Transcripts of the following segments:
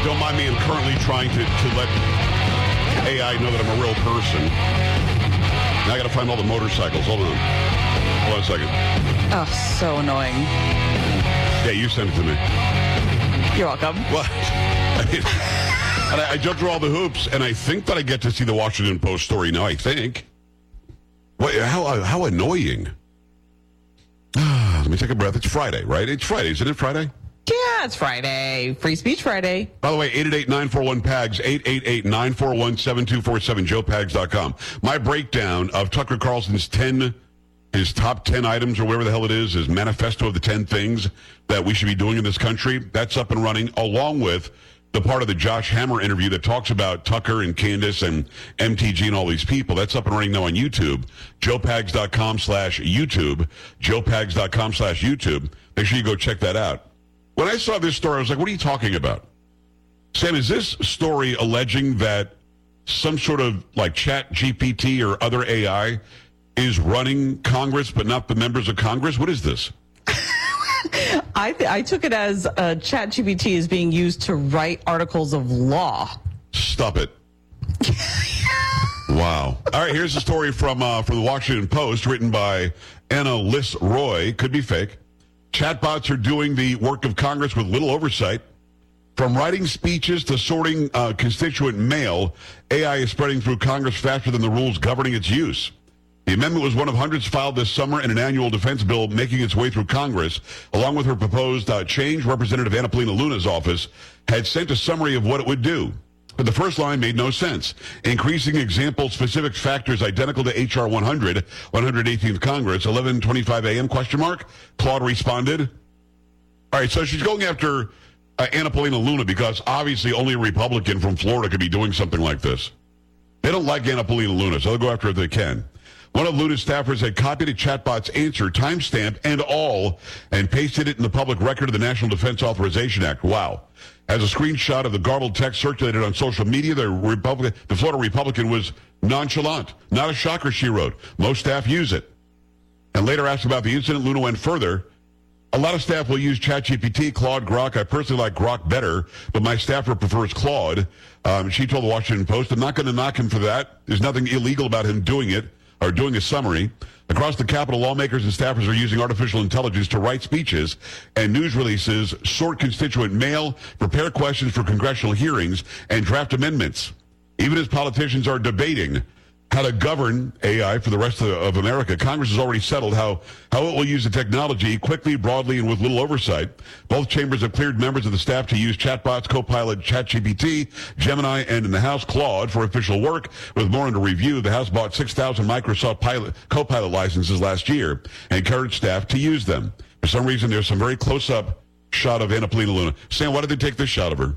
Don't mind me. I'm currently trying to let AI know that I'm a real person. Now I got to find all the motorcycles. Hold on a second. Oh, so annoying. Yeah, you sent it to me. You're welcome. What? I jumped through all the hoops, and I think that I get to see the Washington Post story now, I think. What? How annoying. Let me take a breath. It's Friday, right? It's Friday. Isn't it Friday? Yeah, it's Friday. Free Speech Friday. By the way, 888-941-PAGS, 888-941-7247, joepags.com. My breakdown of Tucker Carlson's his top 10 items or whatever the hell it is, his manifesto of the 10 things that we should be doing in this country, that's up and running, along with the part of the Josh Hammer interview that talks about Tucker and Candace and MTG and all these people. That's up and running now on YouTube. joepags.com/YouTube. joepags.com/YouTube. Make sure you go check that out. When I saw this story, I was like, what are you talking about? Sam, is this story alleging that some sort of like Chat GPT or other AI is running Congress but not the members of Congress? What is this? I took it as ChatGPT is being used to write articles of law. Stop it. Wow. All right, here's a story from the Washington Post written by Anna Liss Roy. Could be fake. Chatbots are doing the work of Congress with little oversight. From writing speeches to sorting constituent mail, AI is spreading through Congress faster than the rules governing its use. The amendment was one of hundreds filed this summer in an annual defense bill making its way through Congress. Along with her proposed change, Representative Anna Paulina Luna's office had sent a summary of what it would do. But the first line made no sense. Increasing example-specific factors identical to H.R. 100, 118th Congress, 11:25 a.m., ? Claude responded. All right, so she's going after Anna Paulina Luna because obviously only a Republican from Florida could be doing something like this. They don't like Anna Paulina Luna, so they'll go after her if they can. One of Luna's staffers had copied a chatbot's answer, timestamp and all, and pasted it in the public record of the National Defense Authorization Act. Wow. As a screenshot of the garbled text circulated on social media, the Florida Republican was nonchalant. Not a shocker, she wrote. Most staff use it. And later asked about the incident, Luna went further. A lot of staff will use ChatGPT, Claude, Grok. I personally like Grok better, but my staffer prefers Claude. She told the Washington Post, I'm not going to knock him for that. There's nothing illegal about him doing it. Are doing a summary. Across the Capitol, lawmakers and staffers are using artificial intelligence to write speeches and news releases, sort constituent mail, prepare questions for congressional hearings, and draft amendments. Even as politicians are debating how to govern AI for the rest of America, Congress has already settled how it will use the technology quickly, broadly, and with little oversight. Both chambers have cleared members of the staff to use chatbots, Copilot, ChatGPT, Gemini, and in the House, Claude, for official work. With more under review, the House bought 6,000 Microsoft Copilot licenses last year and encouraged staff to use them. For some reason, there's some very close-up shot of Anna Paulina Luna. Sam, why did they take this shot of her?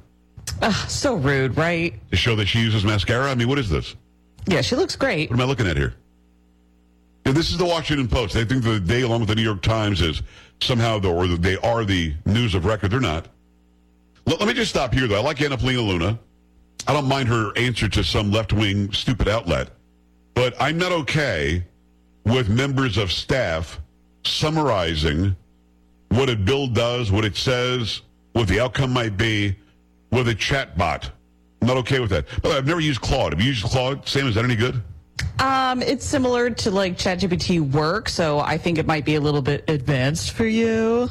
So rude, right? To show that she uses mascara? I mean, what is this? Yeah, she looks great. What am I looking at here? Yeah, this is the Washington Post. They think that they, along with the New York Times, is somehow they are the news of record. They're not. Let me just stop here, though. I like Anna Paulina Luna. I don't mind her answer to some left-wing stupid outlet. But I'm not okay with members of staff summarizing what a bill does, what it says, what the outcome might be with a chatbot. I'm not okay with that. But I've never used Claude. Have you used Claude? Sam, is that any good? It's similar to like ChatGPT work, so I think it might be a little bit advanced for you.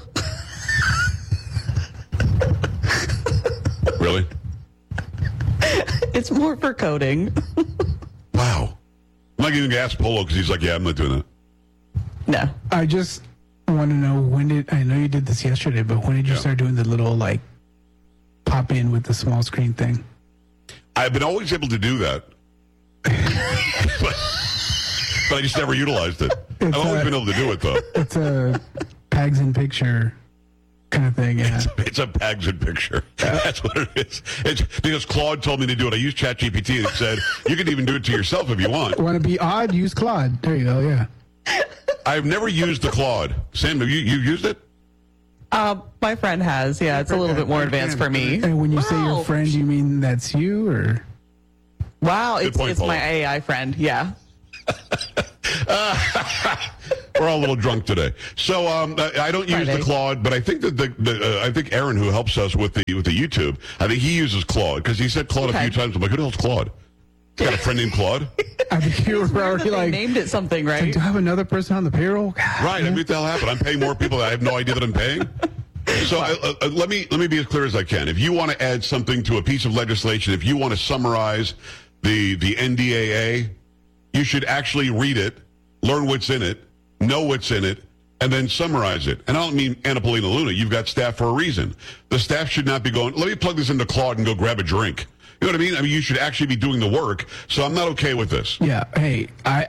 Really? It's more for coding. Wow. I'm not going to ask Polo because he's like, yeah, I'm not doing that. No. I just want to know I know you did this yesterday, but when did you start doing the little like pop in with the small screen thing? I've been always able to do that. but I just never utilized it. I've always been able to do it, though. It's a Pags in Picture kind of thing, yeah. It's a Pags in Picture. That's what it is. It's because Claude told me to do it. I used ChatGPT and it said, you can even do it to yourself if you want. Want to be odd? Use Claude. There you go, yeah. I've never used the Claude. Sam, have you used it? My friend has. Yeah, it's a little bit more advanced for me. And when you say your friend, you mean that's you, or? Wow, Good point, it's Paula. my AI friend. Yeah. We're all a little drunk today. So I don't use the Claude, but I think that I think Aaron, who helps us with the YouTube, I think he uses Claude because he said Claude a few times. I'm like, who the hell's Claude? You got a friend named Claude? I think you were already like named it something, right? Do I have another person on the payroll? Right. I mean, what the hell happened? I'm paying more people that I have no idea that I'm paying. So let me be as clear as I can. If you want to add something to a piece of legislation, if you want to summarize the NDAA, you should actually read it, learn what's in it, know what's in it, and then summarize it. And I don't mean Anna Paulina Luna. You've got staff for a reason. The staff should not be going, let me plug this into Claude and go grab a drink. You know what I mean? I mean, you should actually be doing the work. So I'm not okay with this. Yeah. Hey,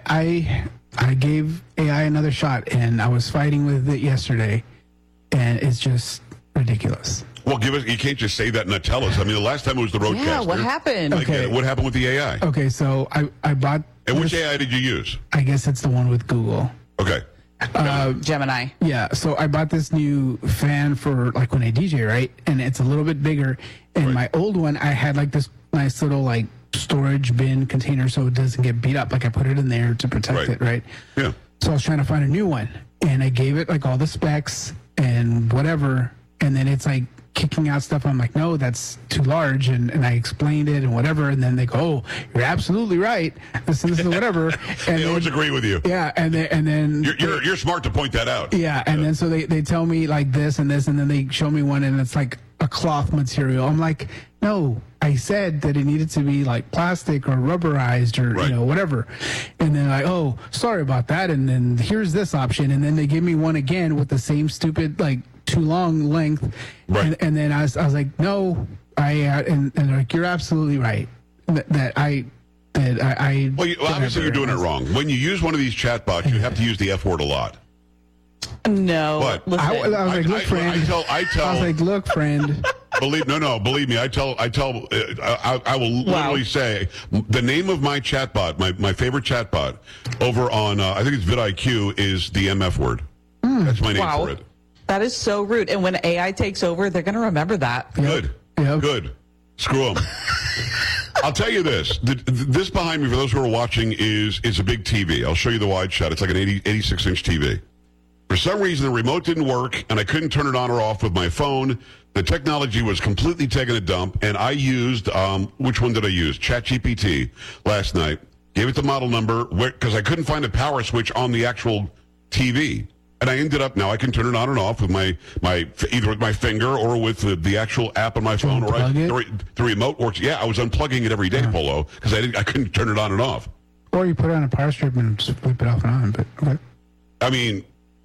I gave AI another shot, and I was fighting with it yesterday, and it's just ridiculous. Well, you can't just say that and not tell us. I mean, the last time it was the Roadcaster. Yeah, what happened? Okay. What happened with the AI? Okay, so I bought... And which AI did you use? I guess it's the one with Google. Okay. Gemini. Yeah, so I bought this new fan for like when I DJ, right? And it's a little bit bigger. And my old one, I had like this nice little like storage bin container so it doesn't get beat up. Like I put it in there to protect it, right? Yeah. So I was trying to find a new one. And I gave it like all the specs and whatever. And then it's like kicking out stuff. I'm like, no, that's too large. And I explained it and whatever. And then they go, oh, you're absolutely right. This and whatever. And I always agree with you. Yeah. And then you're smart to point that out. Yeah. And then so they tell me like this and this, and then they show me one and it's like a cloth material. I'm like, no, I said that it needed to be like plastic or rubberized or, you know, whatever. And then like, oh, sorry about that. And then here's this option. And then they give me one again with the same stupid, like, too long length. Right. And then I was like, no, and like, you're absolutely right. That I Well, obviously you're doing it wrong. When you use one of these chatbots, you have to use the F word a lot. No. What? I was like, look, friend. I tell. I was like, look, friend. Believe me. I will literally say the name of my chatbot, my favorite chatbot, over on I think it's vidIQ, is the MF word. That's my name for it. That is so rude. And when AI takes over, they're going to remember that. Good. Yep. Good. Screw them. I'll tell you this. This behind me, for those who are watching, is a big TV. I'll show you the wide shot. It's like an 86-inch TV. For some reason, the remote didn't work, and I couldn't turn it on or off with my phone. The technology was completely taking a dump, and I used, which one did I use? ChatGPT last night. Gave it the model number, because I couldn't find a power switch on the actual TV. And I ended up, now I can turn it on and off with my either with my finger or with the actual app on my phone. Or the remote works. Yeah, I was unplugging it every day, Polo, because I couldn't turn it on and off. Or you put it on a power strip and just flip it off and on. But okay. I mean,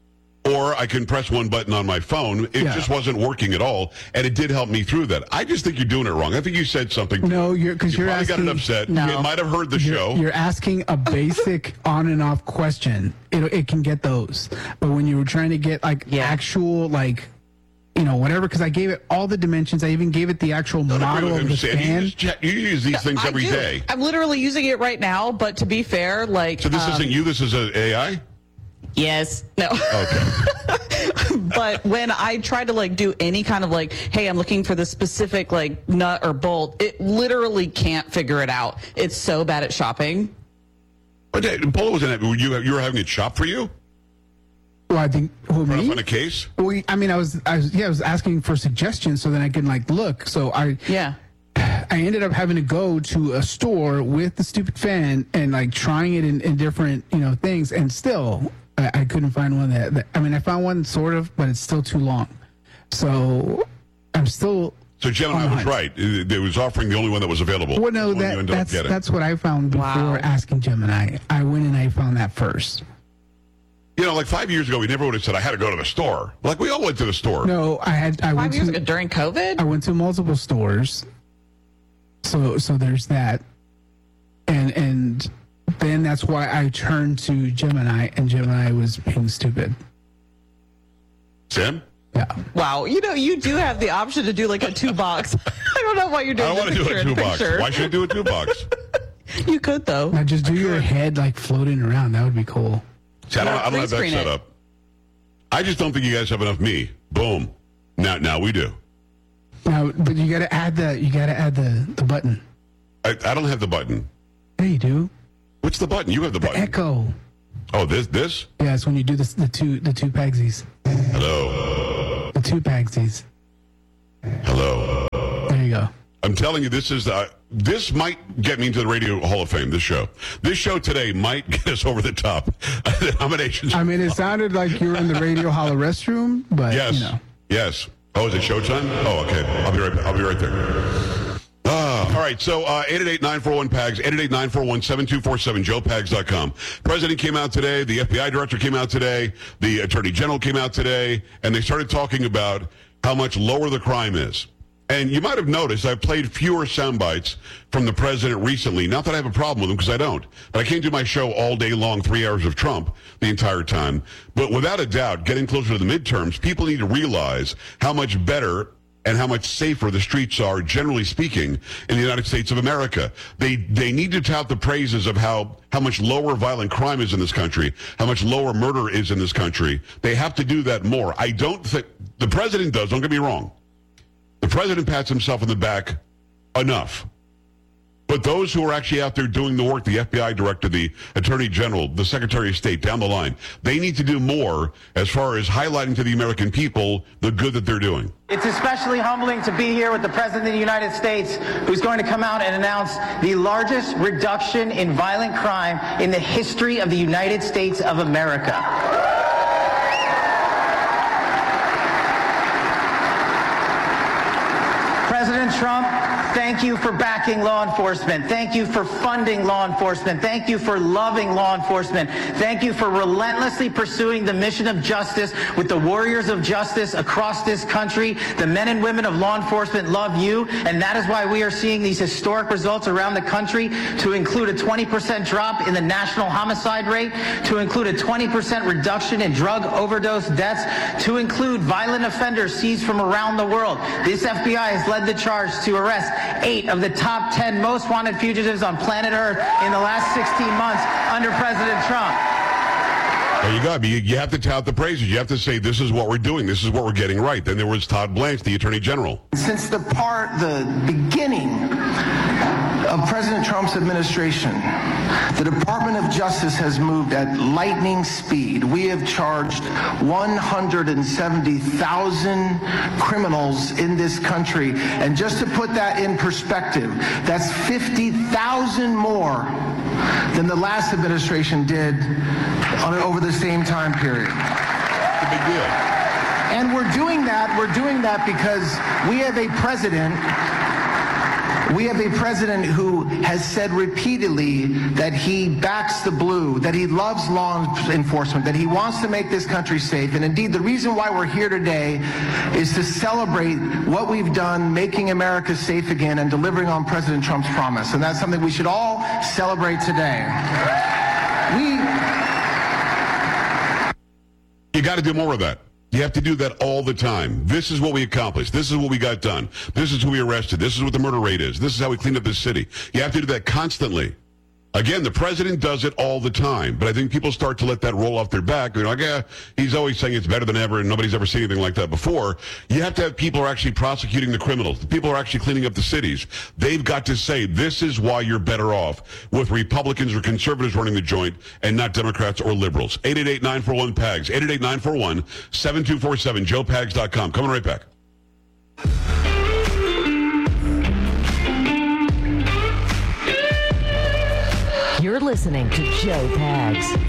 or I can press one button on my phone. It just wasn't working at all, and it did help me through that. I just think you're doing it wrong. I think you said something. No, you're probably asking, got upset. No. You might have heard the show. You're asking a basic on and off question. It can get those, but when you were trying to get like actual like, you know, whatever, because I gave it all the dimensions. I even gave it the actual model of the fan. You use these things every day. I'm literally using it right now, but to be fair, like... So this isn't you, this is an AI? Yes. No. Okay. But when I try to like do any kind of like, hey, I'm looking for the specific like nut or bolt, it literally can't figure it out. It's so bad at shopping. But Polo was in it. You were having it shop for you? Well, I think me? On a case? Well, I mean, I was asking for suggestions so that I can like look. So I ended up having to go to a store with the stupid fan and like trying it in different, you know, things, and still I couldn't find one that I mean, I found one sort of, but it's still too long. So I'm still. So Gemini was right. It was offering the only one that was available. Well, no, that's what I found before asking Gemini. I went and I found that first. You know, like 5 years ago, we never would have said, I had to go to the store. Like, we all went to the store. No, I 5 years ago, during COVID? I went to multiple stores. So there's that. And then that's why I turned to Gemini, and Gemini was being stupid. Sam? Yeah. Wow. You know, you do have the option to do like a 2-box. I don't know why you're doing I don't want to do a 2-box. Why should I do a 2-box? You could, though. Now just do your head like floating around. That would be cool. See, I don't have that set up. I just don't think you guys have enough me. Boom. Now we do. Now, but you got to add the button. I don't have the button. Yeah, you do. What's the button? You have the button. Echo. Oh, this? Yeah, it's when you do this, the two pagsies. Hello. The two pagsies. Hello. There you go. I'm telling you, this might get me into the Radio Hall of Fame, this show. This show today might get us over the top. The nominations. I mean, it sounded like you were in the Radio Hall restroom, but, yes. you know. Yes. Oh, is it showtime? Oh, okay. I'll be right there. All right, so 888-941-PAGS, 888-941-7247, joepags.com. President came out today, the FBI director came out today, the Attorney General came out today, and they started talking about how much lower the crime is. And you might have noticed I've played fewer sound bites from the president recently. Not that I have a problem with him, because I don't. But I can't do my show all day long, 3 hours of Trump the entire time. But without a doubt, getting closer to the midterms, people need to realize how much better and how much safer the streets are, generally speaking, in the United States of America. They need to tout the praises of how much lower violent crime is in this country, how much lower murder is in this country. They have to do that more. I don't think the president does, don't get me wrong. The president pats himself on the back enough. But those who are actually out there doing the work, the FBI director, the Attorney General, the Secretary of State, down the line, they need to do more as far as highlighting to the American people the good that they're doing. It's especially humbling to be here with the President of the United States, who's going to come out and announce the largest reduction in violent crime in the history of the United States of America. President Trump, thank you for backing law enforcement. Thank you for funding law enforcement. Thank you for loving law enforcement. Thank you for relentlessly pursuing the mission of justice with the warriors of justice across this country. The men and women of law enforcement love you, and that is why we are seeing these historic results around the country, to include a 20% drop in the national homicide rate, to include a 20% reduction in drug overdose deaths, to include violent offenders seized from around the world. This FBI has led the charge to arrest 8 of the top 10 most wanted fugitives on planet Earth in the last 16 months under President Trump. There you go. You have to tout the praises. You have to say, this is what we're doing. This is what we're getting right. Then there was Todd Blanche, the Attorney General. Since the beginning of President Trump's administration, the Department of Justice has moved at lightning speed. We have charged 170,000 criminals in this country. And just to put that in perspective, that's 50,000 more than the last administration did over the same time period. It's a big deal. And we're doing that because we have a president who has said repeatedly that he backs the blue, that he loves law enforcement, that he wants to make this country safe. And indeed, the reason why we're here today is to celebrate what we've done, making America safe again and delivering on President Trump's promise. And that's something we should all celebrate today. You got to do more of that. You have to do that all the time. This is what we accomplished. This is what we got done. This is who we arrested. This is what the murder rate is. This is how we cleaned up this city. You have to do that constantly. Again, the president does it all the time, but I think people start to let that roll off their back. They're like, yeah, he's always saying it's better than ever, and nobody's ever seen anything like that before. You have to have people who are actually prosecuting the criminals. The people who are actually cleaning up the cities. They've got to say, this is why you're better off with Republicans or conservatives running the joint and not Democrats or liberals. 888-941-PAGS, 888-941-7247, joepags.com. Coming right back. You're listening to Joe Pags.